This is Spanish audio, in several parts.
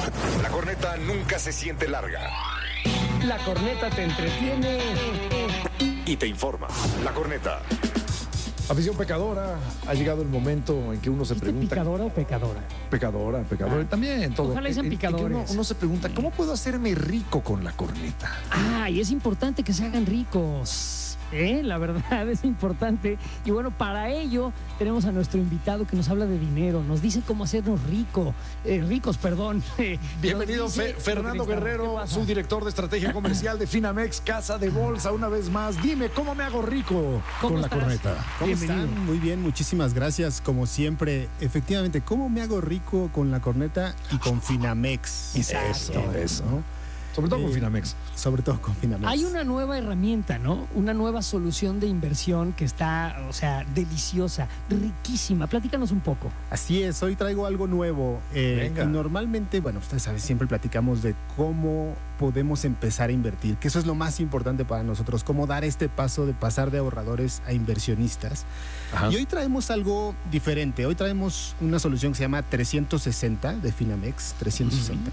La corneta nunca se siente larga. La corneta te entretiene Y te informa. La corneta. Afición pecadora, ha llegado el momento en que uno se pregunta... ¿Picadora o pecadora? Pecadora, también todo. Ojalá sean En que picadores. uno se pregunta, ¿cómo puedo hacerme rico con la corneta? Y es importante que se hagan ricos. La verdad es importante. Y bueno, para ello tenemos a nuestro invitado que nos habla de dinero, nos dice cómo hacernos ricos. Bienvenido, Nos dice Fernando lo que necesitamos. Guerrero, ¿Qué pasa? subdirector de estrategia comercial de Finamex, Casa de Bolsa, una vez más. Dime, ¿cómo me hago rico ¿Cómo con la estás? corneta? ¿Cómo Bienvenido. están? Muy bien, muchísimas gracias. Como siempre, efectivamente, ¿cómo me hago rico con la corneta y con Finamex? Eso. ¿no? Sobre todo con Finamex. Sobre todo con Finamex. Hay una nueva herramienta, ¿no? Una nueva solución de inversión que está, deliciosa, riquísima. Platícanos un poco. Así es, hoy traigo algo nuevo. Venga. Y normalmente, bueno, ustedes saben, siempre platicamos de cómo podemos empezar a invertir, que eso es lo más importante para nosotros, cómo dar este paso de pasar de ahorradores a inversionistas. Ajá. Y hoy traemos algo diferente. Hoy traemos una solución que se llama 360 de Finamex, 360.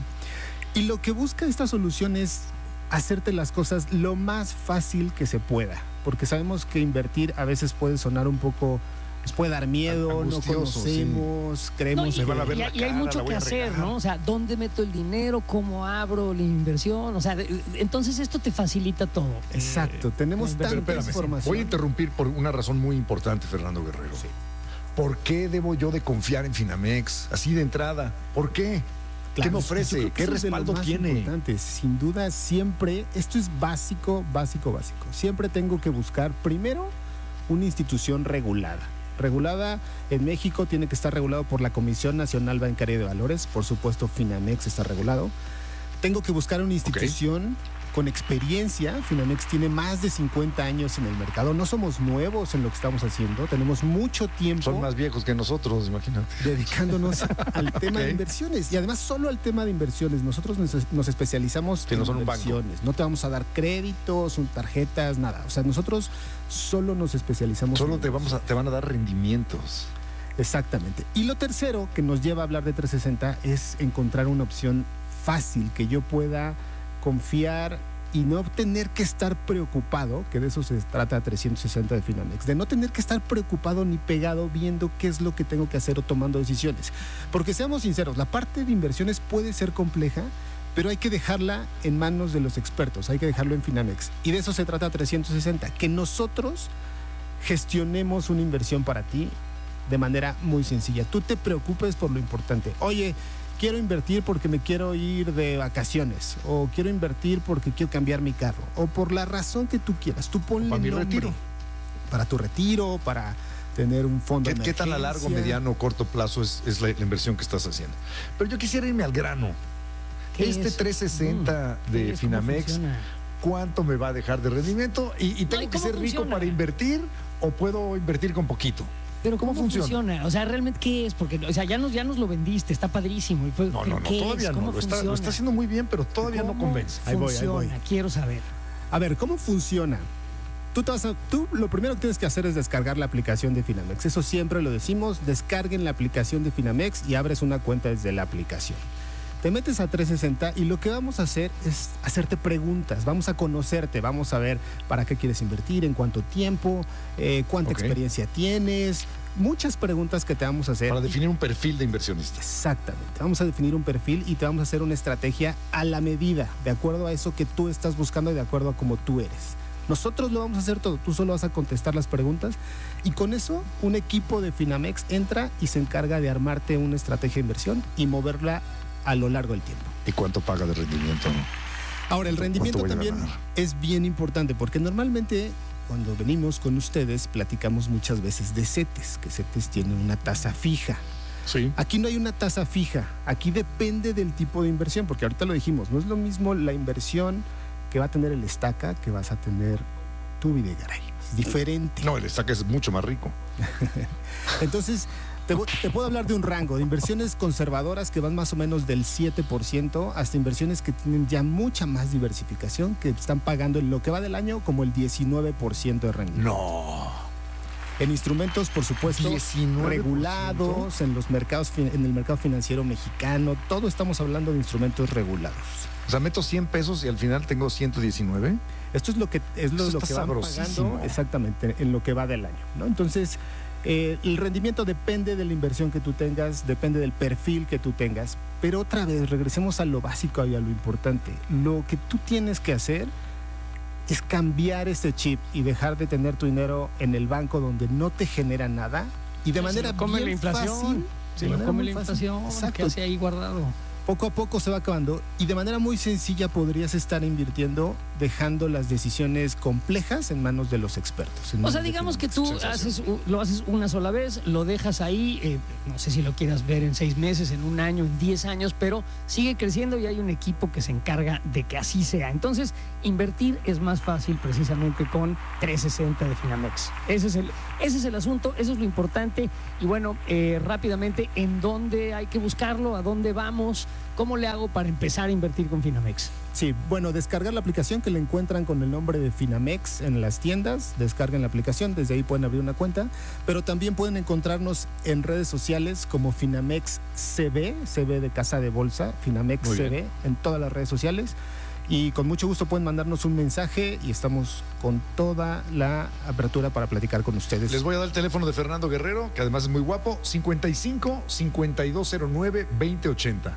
Y lo que busca esta solución es hacerte las cosas lo más fácil que se pueda, porque sabemos que invertir a veces puede sonar un poco, nos puede dar miedo, no Angustioso, conocemos, creemos me van a ver y la hay cara, mucho la voy que a hacer, regar. ¿no? O sea, ¿dónde meto el dinero? ¿Cómo abro la inversión? Entonces esto te facilita todo. Exacto, tenemos Pero tanta espérame, información. voy a interrumpir por una razón muy importante, Fernando Guerrero. ¿Por qué debo yo de confiar en Finamex? Así de entrada. ¿Por qué? ¿Qué me Yo ofrece? creo que ¿Qué eso es de lo respaldo más tiene? importante. Sin duda, siempre, esto es básico. Siempre tengo que buscar primero una institución regulada. Regulada en México tiene que estar regulado por la Comisión Nacional Bancaria de Valores. Por supuesto, Finamex está regulado. Tengo que buscar una institución con experiencia. Finamex tiene más de 50 años en el mercado. No somos nuevos en lo que estamos haciendo. Tenemos mucho tiempo. Son más viejos que nosotros, imagínate. Dedicándonos al tema de inversiones. Y además solo al tema de inversiones. Nosotros nos especializamos Que no en son un banco. inversiones. No te vamos a dar créditos, tarjetas, nada. O sea, nosotros solo nos especializamos Solo en te van a dar rendimientos. Exactamente. Y lo tercero que nos lleva a hablar de 360 es encontrar una opción fácil que yo pueda confiar y no tener que estar preocupado, que de eso se trata 360 de Finamex, de no tener que estar preocupado ni pegado viendo qué es lo que tengo que hacer o tomando decisiones. Porque seamos sinceros, la parte de inversiones puede ser compleja, pero hay que dejarla en manos de los expertos, hay que dejarlo en Finamex. Y de eso se trata 360, que nosotros gestionemos una inversión para ti de manera muy sencilla. Tú te preocupes por lo importante. Oye, quiero invertir porque me quiero ir de vacaciones, o quiero invertir porque quiero cambiar mi carro, o por la razón que tú quieras. Tú ponle Para mi nombre. retiro. Para tu retiro, para tener un fondo de ¿Qué tan a largo, emergencia. mediano o corto plazo es la inversión que estás haciendo? Pero yo quisiera irme al grano. ¿Qué Este es? 360 de ¿Qué es? ¿Cómo Finamex, funciona? ¿cuánto me va a dejar de rendimiento? ¿Y tengo ¿y que cómo ser rico funciona? para invertir o puedo invertir con poquito? Pero ¿Cómo ¿cómo funciona? O sea, ¿realmente qué es? Porque, ya nos lo vendiste, está padrísimo. No, ¿pero qué todavía es? no. ¿Cómo Lo está funciona? haciendo muy bien, pero todavía no ¿Cómo convence. Ahí voy. funciona? Quiero saber. A ver, ¿cómo funciona? Tú lo primero que tienes que hacer es descargar la aplicación de Finamex. Eso siempre lo decimos. Descarguen la aplicación de Finamex y abres una cuenta desde la aplicación. Te metes a 360 y lo que vamos a hacer es hacerte preguntas. Vamos a conocerte, vamos a ver para qué quieres invertir, en cuánto tiempo, cuánta Ok. experiencia tienes. Muchas preguntas que te vamos a hacer. Para definir un perfil de inversionista. Exactamente. Vamos a definir un perfil y te vamos a hacer una estrategia a la medida, de acuerdo a eso que tú estás buscando y de acuerdo a cómo tú eres. Nosotros lo vamos a hacer todo. Tú solo vas a contestar las preguntas y con eso un equipo de Finamex entra y se encarga de armarte una estrategia de inversión y moverla a lo largo del tiempo. ¿Y cuánto paga de rendimiento? Ahora, el rendimiento voy a también ganar? es bien importante porque normalmente cuando venimos con ustedes platicamos muchas veces de CETES, que CETES tiene una tasa fija. Sí. Aquí no hay una tasa fija, aquí depende del tipo de inversión, porque ahorita lo dijimos, no es lo mismo la inversión que va a tener el Estaca que vas a tener tú, Videgaray. Es diferente. No, el Estaca es mucho más rico. Entonces, te puedo hablar de un rango de inversiones conservadoras que van más o menos del 7% hasta inversiones que tienen ya mucha más diversificación, que están pagando en lo que va del año como el 19% de rendimiento. No. En instrumentos, por supuesto, 19%. regulados, en el mercado financiero mexicano, todo estamos hablando de instrumentos regulados. O sea, meto 100 pesos y al final tengo 119. Esto es lo que Eso lo está que van sabrosísimo. pagando exactamente en lo que va del año, ¿no? Entonces, el rendimiento depende de la inversión que tú tengas, depende del perfil que tú tengas, pero otra vez regresemos a lo básico y a lo importante. Lo que tú tienes que hacer es cambiar ese chip y dejar de tener tu dinero en el banco donde no te genera nada y de manera come bien la inflación. fácil, Se de lo manera come muy la fácil. inflación. Exacto. Que hace ahí guardado. Poco a poco se va acabando y de manera muy sencilla podrías estar invirtiendo dejando las decisiones complejas en manos de los expertos. O sea, digamos que tú lo haces una sola vez, lo dejas ahí, no sé si lo quieras ver en 6 meses, en 1 año, en 10 años, pero sigue creciendo y hay un equipo que se encarga de que así sea. Entonces, invertir es más fácil precisamente con 360 de Finamex. Ese es el asunto, eso es lo importante. Y bueno, rápidamente, ¿en dónde hay que buscarlo? ¿A dónde vamos? ¿Cómo le hago para empezar a invertir con Finamex? Sí, bueno, descargar la aplicación que la encuentran con el nombre de Finamex en las tiendas, descarguen la aplicación, desde ahí pueden abrir una cuenta, pero también pueden encontrarnos en redes sociales como Finamex CB de Casa de Bolsa, Finamex Muy CB, bien. en todas las redes sociales. Y con mucho gusto pueden mandarnos un mensaje y estamos con toda la apertura para platicar con ustedes. Les voy a dar el teléfono de Fernando Guerrero, que además es muy guapo, 55-5209-2080.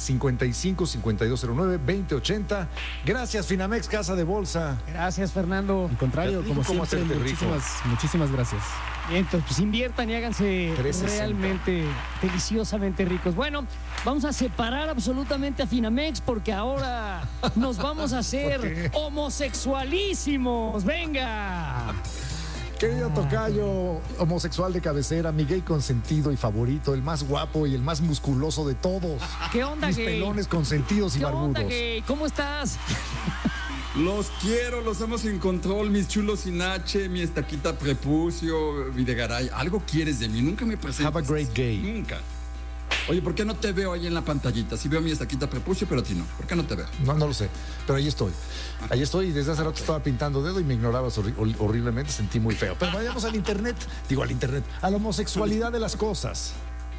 55-5209-2080. Gracias, Finamex, Casa de Bolsa. Gracias, Fernando. Al contrario, Ya te como digo cómo siempre, hacerte rico. muchísimas gracias. Bien, entonces, pues inviertan y háganse 360. realmente deliciosamente ricos. Bueno, vamos a separar absolutamente a Finamex porque ahora nos vamos a ¿Por hacer qué? homosexualísimos. ¡Venga! Querido tocayo, homosexual de cabecera, mi gay consentido y favorito, el más guapo y el más musculoso de todos. ¿Qué onda, Mis gay? pelones consentidos y ¿Qué barbudos. onda, gay? ¿Cómo estás? Los quiero, los amo en control, mis chulos sin H, mi estaquita prepucio, Videgaray. Algo quieres de mí, nunca me presentes. Have a great gay. Nunca. Oye, ¿por qué no te veo ahí en la pantallita? Sí veo mi estaquita prepucio, pero a ti no. ¿Por qué no te veo? No lo sé, pero ahí estoy. Ahí estoy y desde hace rato estaba pintando dedo y me ignorabas horriblemente, sentí muy feo. Pero vayamos al internet, a la homosexualidad de las cosas.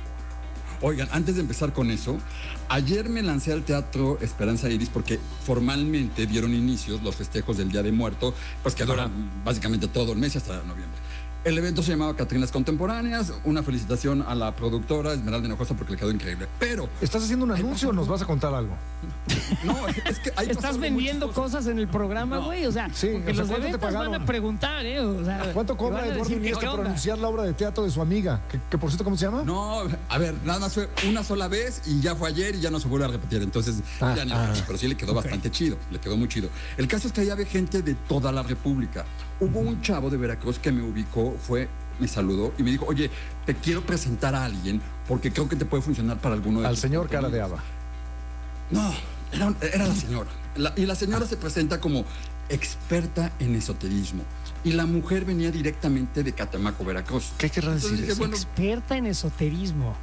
Oigan, antes de empezar con eso, ayer me lancé al Teatro Esperanza Iris porque formalmente dieron inicios los festejos del Día de Muerto, pues que duran básicamente todo el mes hasta noviembre. El evento se llamaba Catrinas Contemporáneas, una felicitación a la productora Esmeralda Hinojosa porque le quedó increíble. Pero, ¿Estás haciendo un anuncio o nos vas a contar algo? no, es que ahí pasó ¿Estás algo muy vendiendo chistoso. cosas en el programa, No. güey? O sea, Sí, porque o sea, los de ¿cuánto te ventas van pagaron? a preguntar, ¿eh? O sea, ¿Cuánto te cobra van a Eduardo decir, Iniesta ¿qué por onda? anunciar la obra de teatro de su amiga? Que por cierto, ¿cómo se llama? No, a ver, nada más fue una sola vez y ya fue ayer y ya no se vuelve a repetir. Entonces, ya ni pero sí le quedó bastante chido, le quedó muy chido. El caso es que ahí había gente de toda la República. Hubo un chavo de Veracruz que me ubicó, me saludó y me dijo, oye, te quiero presentar a alguien porque creo que te puede funcionar para alguno de Al tus señor cara de contenidos". haba. No, era la señora. Y la señora se presenta como experta en esoterismo. Y la mujer venía directamente de Catemaco, Veracruz. ¿Qué querrás Entonces decir dije, eso? bueno, Experta en esoterismo.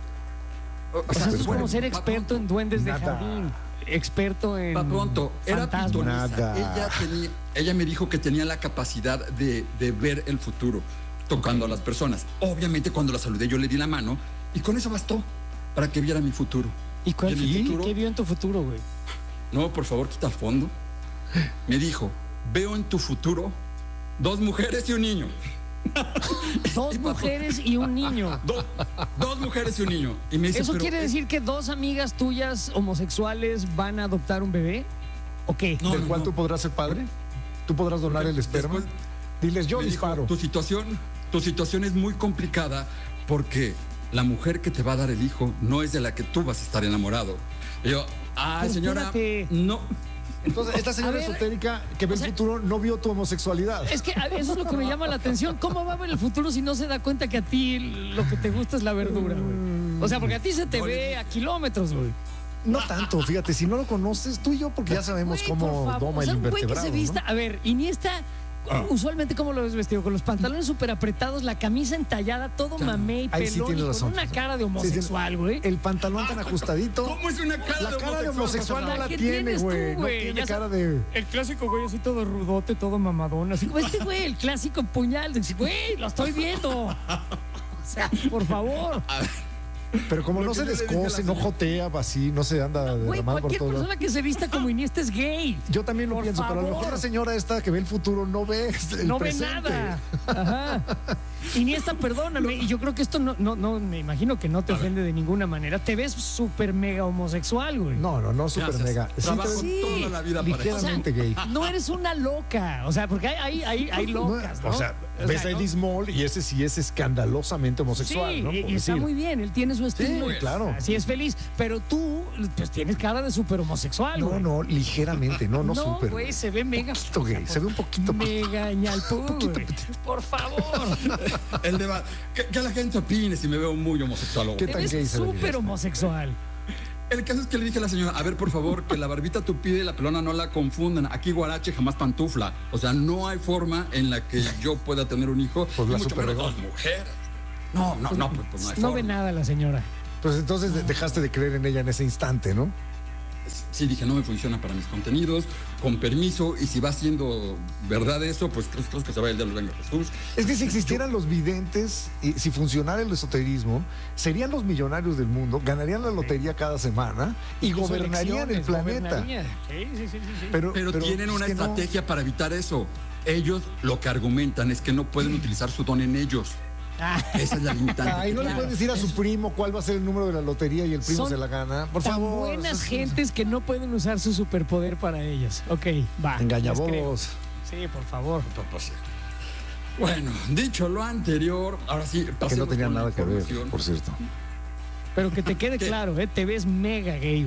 O sea, pues, es como ser experto en duendes de nada. jardín. Experto en Pa' pronto, era fantasmas. pitonisa. Nada. Ella me dijo que tenía la capacidad de ver el futuro tocando a las personas. Obviamente cuando la saludé yo le di la mano y con eso bastó para que viera mi futuro. ¿Y cuál, ¿Y en el futuro? qué vio en tu futuro, güey? No, por favor, quita el fondo. Me dijo, veo en tu futuro 2 mujeres y un niño. 2 mujeres y un niño. Dos mujeres y un niño. Y me dice, ¿Eso "Pero quiere es- decir que 2 amigas tuyas homosexuales van a adoptar un bebé? ¿O qué? No, ¿Del no, cual no. tú podrás ser padre? ¿Tú podrás donar el esperma? Después Diles, yo me dijo, disparo. tu situación es muy complicada porque la mujer que te va a dar el hijo no es de la que tú vas a estar enamorado. Y yo, Pero señora, espérate. no. Entonces, esta señora A ver, esotérica que ve o sea, el futuro no vio tu homosexualidad. Es que eso es lo que me llama la atención. ¿Cómo va a ver el futuro si no se da cuenta que a ti lo que te gusta es la verdura, güey? O sea, porque a ti se te ve a kilómetros, güey. No tanto, fíjate, si no lo conoces, tú y yo, porque ya sabemos Güey, cómo por favor, doma o sea, el un güey que invertebrado. se vista. ¿no? A ver, Iniesta Usualmente, ¿cómo lo ves vestido? Con los pantalones súper apretados, la camisa entallada, todo mamey, Ahí sí pelón tienes y con razón. una cara de homosexual, güey. El pantalón tan ajustadito. ¿Cómo es una cara La cara de homosexual no la ¿Qué tiene, tienes tú, güey. No güey? tiene Ya cara de... El clásico güey así todo rudote, todo mamadón, así como este güey, el clásico puñal. Dice, güey, lo estoy viendo. O sea, por favor. Pero como Lo no que se yo le dije a la descose, no señora. jotea así, no se anda Güey, derramando por cualquier todos lados. persona que se vista como Iniesta es gay. Yo también lo Por pienso, pero a lo mejor favor. la señora esta que ve el futuro no ve el No presente. ve nada. Ajá. Iniesta, perdóname. Y yo creo que esto no, me imagino que no te ofende de ninguna manera. Te ves súper mega homosexual, güey. No, súper Gracias. mega. Sí, Trabajo te ves Sí. toda la vida para eso. ligeramente gay. No eres una loca. O sea, porque hay locas, ¿no? O sea, ves a ¿no? Eddie Small y ese sí es escandalosamente homosexual, Sí, ¿no? Por y está decir. muy bien, él tiene su estilo. Sí, claro. Así es feliz. Pero tú, pues tienes cara de súper homosexual, No, güey. no, ligeramente, no No, súper. güey, se ve mega. poquito gay, se ve un poquito. Mega ñalpú, güey. Por favor. El debate. Que la gente opine si me veo muy homosexual o ¿Qué Te tan gay ves se ve? súper homosexual. El caso es que le dije a la señora, a ver, por favor, que la barbita tupida y la pelona no la confundan. Aquí guarache, jamás pantufla. O sea, no hay forma en la que yo pueda tener un hijo. Pues la y mucho super menos regón. dos mujeres. No, pues no hay No forma. ve nada la señora. Pues entonces dejaste de creer en ella en ese instante, ¿no? Sí, dije, no me funciona para mis contenidos, con permiso, y si va siendo verdad eso, pues creo que se vaya el diablo, venga Jesús. Es que si existieran los videntes y si funcionara el esoterismo, serían los millonarios del mundo, ganarían la lotería cada semana y Sus gobernarían el elecciones, planeta. gobernarían. Sí. Pero Pero tienen es una que no. estrategia para evitar eso. Ellos lo que argumentan es que no pueden utilizar su don en ellos. Ah, Esa es la limitante. Ay, no le Claro. pueden decir a su primo cuál va a ser el número de la lotería y el primo Son se la gana. Por tan favor. buenas eso es- gentes que no pueden usar su superpoder para ellas. Ok, va. les creo. Engañabobos. Sí, por favor. Pues sí. Bueno, dicho lo anterior, ahora sí, Que no pasemos tenía con la nada que ver, información. por cierto. Pero que te quede ¿Qué? claro, te ves mega gay,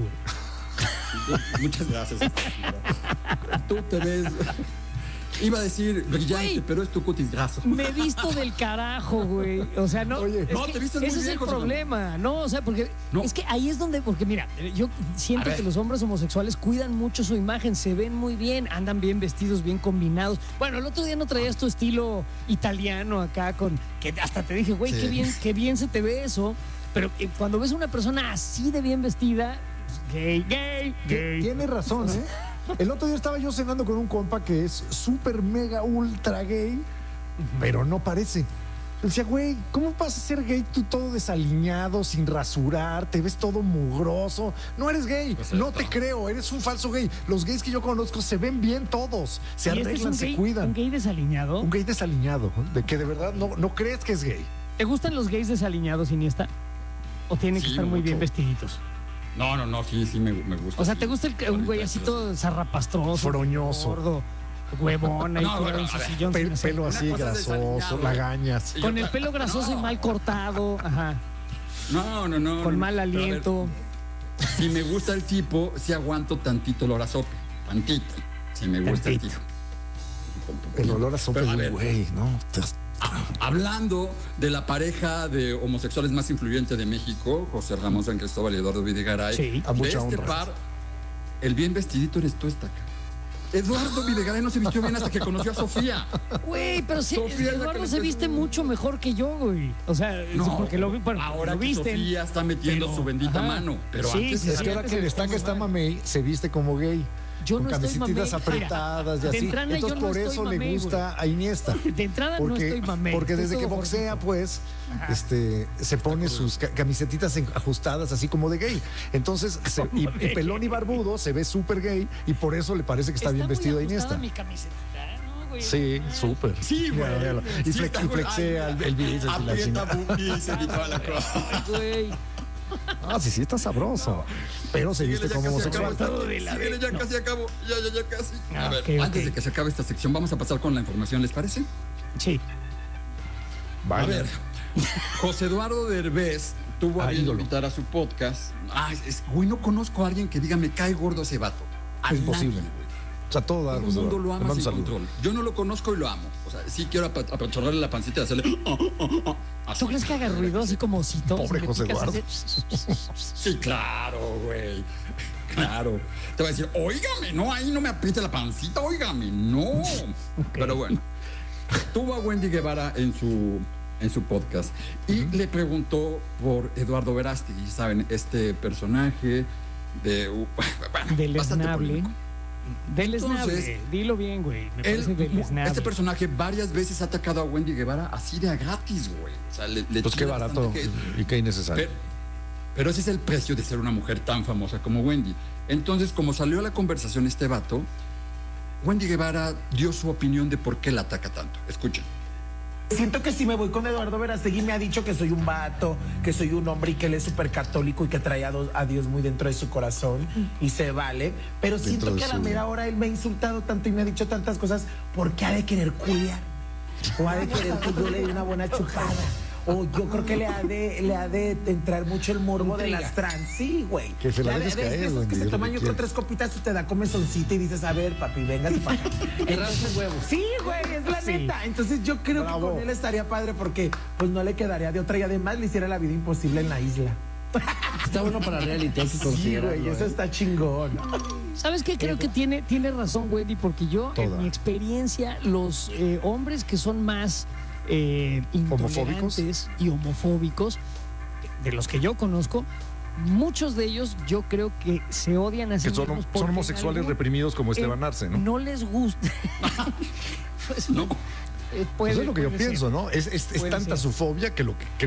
güey. Muchas gracias. Tú te ves. Iba a decir brillante, Güey. pero es tu cutis graso. Me he visto del carajo, güey. O sea, no. Oye. es No, que te vistes muy ese es bien, el José Ramón. problema. No, o sea, porque No. es que ahí es donde. Porque mira, yo siento A ver. que los hombres homosexuales cuidan mucho su imagen, se ven muy bien, andan bien vestidos, bien combinados. Bueno, el otro día no traías tu estilo italiano acá con. Que hasta te dije, güey, Sí. qué bien se te ve eso. Pero cuando ves una persona así de bien vestida, gay. Tiene razón, ¿eh? El otro día estaba yo cenando con un compa que es súper mega ultra gay, pero no parece. Yo decía, güey, ¿cómo vas a ser gay tú todo desaliñado, sin rasurar, te ves todo mugroso? No eres gay, Pues no esto. te creo, eres un falso gay. Los gays que yo conozco se ven bien todos, se ¿Y este es arreglan, un se gay, cuidan. un gay desaliñado? Un gay desaliñado, de que de verdad no crees que es gay. ¿Te gustan los gays desaliñados, Iniesta? ¿O tienen que Sí, estar muy bien mucho. vestiditos? No, sí, me gusta. O sea, sí. ¿te gusta un güey así todo zarrapastroso? Froñoso. Gordo, huevón, ahí No, tirado bueno, en su a ver, sillón. sin hacer- Pelo así Una cosa es grasoso, desaliñado. lagañas. Y Con otra- el pelo grasoso y No. mal cortado, ajá, No. con mal Pero, a ver, aliento. si me gusta el tipo, sí aguanto tantito el olor a sope. Tantito. Si me gusta el Tantito. tipo. El olor a sopa Pero, de a un ver, güey, ¿no? Hablando de la pareja de homosexuales más influyente de México, José Ramón San Cristóbal y Eduardo Videgaray, Sí. A de mucha este honra. par, el bien vestidito eres tú, esta cara. Eduardo Videgaray no se vistió bien hasta que conoció a Sofía. Güey, pero sí, Sofía es la que Eduardo le se empezó- viste mucho mejor que yo, güey. O sea, porque lo vi, bueno, ahora lo que visten. Sofía está metiendo pero- su bendita ajá. mano. Pero Sí, antes sí, Es era- que ahora que destaca que está mamey, se viste como gay. Yo con no estoy camisetitas mamey. apretadas y De así. entrada, yo Entonces no por estoy eso mamey, le gusta a Iniesta. De entrada no estoy mamey. Porque estoy desde que todo boxea, gordito. pues, se pone sus camisetitas ajustadas así como de gay. Entonces, y pelón y barbudo se ve súper gay y por eso le parece que está bien muy vestido a ajustada Iniesta. mi camiseta, ¿no, güey? Sí, súper. Sí, güey. Míralo, míralo. Y, Sí, está, y güey. flexea Ay, el bíceps y la aprieta chingada. boobies y toda la cosa. Güey. Ah, sí, está sabroso. Pero se viste Síguele, como ya casi acabo homosexual. Todo de la Síguele, vez, ya no. casi acabo. Ya casi. Ah, A ver, ok, antes ok. de que se acabe esta sección, vamos a pasar con la información, ¿les parece? Sí. A ver, José Eduardo Derbez tuvo a bien ídolo. invitar a su podcast. Güey, no conozco a alguien que diga me cae gordo ese vato. A Es imposible. nadie, güey. O sea, todo da. Todo el mundo lo ama sin saludo. control. Yo no lo conozco y lo amo. O sea, sí quiero apachorrarle la pancita y hacerle. Así. ¿Tú crees que haga ruido así como osito? Pobre Si le José picas, Eduardo. hace- Sí, claro, güey. Claro. Te va a decir, óigame, no, ahí no me apriete la pancita, óigame, no. Pero bueno, tuvo a Wendy Guevara en su podcast y le preguntó por Eduardo Verástegui, ¿saben? Este personaje de... bueno, Deleznable. polémico. Deleznable. Entonces, Dilo bien, güey. Me parece deleznable. Este personaje varias veces ha atacado a Wendy Guevara así de a gratis, güey. O sea, le Pues qué tira barato bastante hate. y qué innecesario. Pero ese es el precio de ser una mujer tan famosa como Wendy. Entonces, como salió a la conversación este vato, Wendy Guevara dio su opinión de por qué la ataca tanto. Escuchen. Siento que si me voy con Eduardo Verástegui me ha dicho que soy un vato, que soy un hombre y que él es súper católico y que trae a Dios muy dentro de su corazón y se vale. Pero siento de que a la su- mera hora él me ha insultado tanto y me ha dicho tantas cosas porque ha de querer culiar. O ha de querer que yo le dé una buena chupada. O yo creo que le ha de entrar mucho el morbo de las trans. Sí, güey. Que se la Le ha dejes de- caer, esos Wendy, que se es lo toman que yo creo quiere. 3 copitas y te da comezoncita y dices, a ver, papi, véngase para acá. Entonces, sí, güey, es la neta. Entonces yo creo Bravo. que con él estaría padre porque pues no le quedaría de otra y además le hiciera la vida imposible en la isla. Está bueno para reality, hay que Sí, considerarlo. güey, eso está chingón. ¿Sabes qué? Creo que tiene razón, Wendy, porque yo, en Toda. mi experiencia, los hombres que son más intolerantes y homofóbicos, de los que yo conozco, muchos de ellos yo creo que se odian a sí Que son mismos porque en homosexuales algún- reprimidos como Esteban Arce, ¿no? No les gusta. Pues, No. puede- Eso es lo que yo puede ser. pienso, ¿no? Es Puede tanta ser. su fobia que lo que